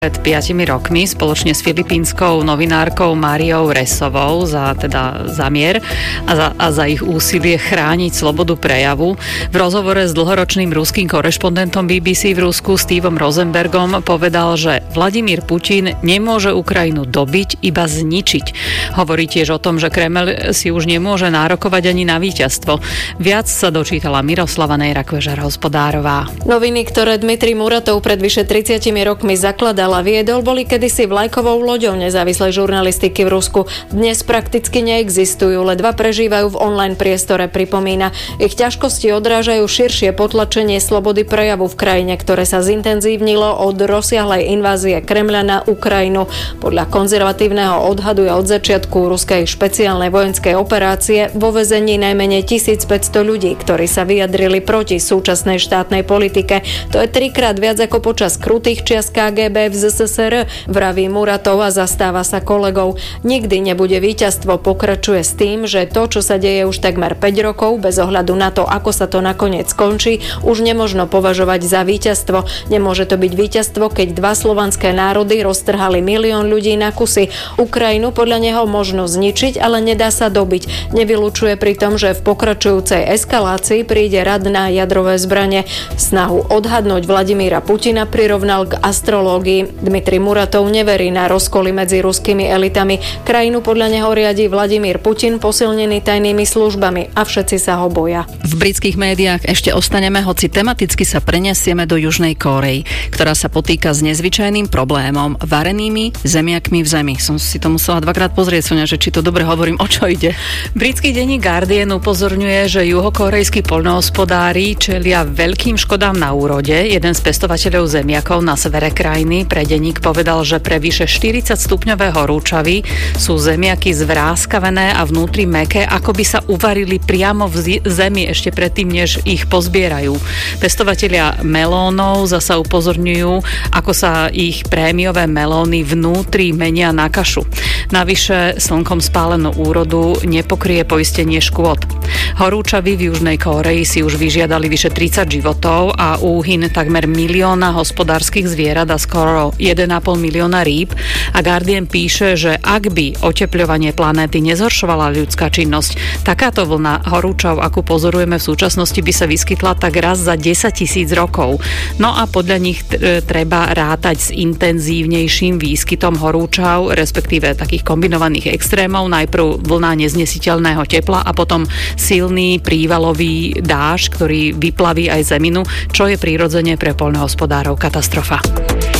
Pred 5 rokmi spoločne s filipínskou novinárkou Mariou Resovou za mier a za ich úsilie chrániť slobodu prejavu. V rozhovore s dlhoročným ruským korešpondentom BBC v Rusku Stevom Rosenbergom povedal, že Vladimír Putin nemôže Ukrajinu dobiť, iba zničiť. Hovorí tiež o tom, že Kremeľ si už nemôže nárokovať ani na víťazstvo. Viac sa dočítala Miroslava Nejra-Kvežar-Hospodárová. Noviny, ktoré Dmitrij Muratov pred vyše 30 rokmi zakladal a viedol, boli kedysi vlajkovou loďou nezávislej žurnalistiky v Rusku. Dnes prakticky neexistujú, ledva prežívajú v online priestore, pripomína. Ich ťažkosti odrážajú širšie potlačenie slobody prejavu v krajine, ktoré sa zintenzívnilo od rozsiahlej invázie Kremľa na Ukrajinu. Podľa konzervatívneho odhadu je od začiatku ruskej špeciálnej vojenskej operácie vo väzení najmenej 1500 ľudí, ktorí sa vyjadrili proti súčasnej štátnej politike. To je 3-krát viac ako počas krutých čias KGB v ZSSR, vraví Muratov a zastáva sa kolegov. Nikdy nebude víťazstvo, pokračuje s tým, že to, čo sa deje už takmer 5 rokov, bez ohľadu na to, ako sa to nakoniec skončí, už nemožno považovať za víťazstvo. Nemôže to byť víťazstvo, keď dva slovanské národy roztrhali 1 000 000 ľudí na kusy. Ukrajinu podľa neho možno zničiť, ale nedá sa dobiť. Nevylučuje pri tom, že v pokračujúcej eskalácii príde rad na jadrové zbrane. Snahu odhadnúť Vladimíra Putina prirovnal k astrológii. Dmitrij Muratov neverí na rozkoly medzi ruskými elitami. Krajinu podľa neho riadi Vladimír Putin, posilnený tajnými službami, a všetci sa ho boja. V britských médiách ešte ostaneme, hoci tematicky sa prenesieme do Južnej Kórey, ktorá sa potýka s nezvyčajným problémom, varenými zemiakmi v zemi. Som si to musela dvakrát pozrieť, Soňa, že či to dobre hovorím, o čo ide. Britský denník Guardian upozorňuje, že juhokórejskí poľnohospodári čelia veľkým škodám na úrode. Jeden z pestovateľov zemiakov na severe krajiny pre denník povedal, že pre vyše 40 stupňové horúčavy sú zemiaky zvráskavené a vnútri mäkké, ako by sa uvarili priamo v zemi ešte predtým, než ich pozbierajú. Pestovatelia melónov zasa upozorňujú, ako sa ich prémiové melóny vnútri menia na kašu. Navyše slnkom spálenú úrodu nepokrie poistenie škôd. Horúčavy v Južnej Kórei si už vyžiadali vyše 30 životov a úhyn takmer 1 000 000 hospodárskych zvierat a skoro 1,5 milióna rýb. A Guardian píše, že ak by otepľovanie planéty nezhoršovala ľudská činnosť, takáto vlna horúčav, akú pozorujeme v súčasnosti, by sa vyskytla tak raz za 10 000 rokov. No a podľa nich treba rátať s intenzívnejším výskytom horúčav, respektíve takých kombinovaných extrémov. Najprv vlna neznesiteľného tepla a potom silný prívalový dážď, ktorý vyplaví aj zeminu, čo je prirodzene pre poľnohospodárov katastrofa.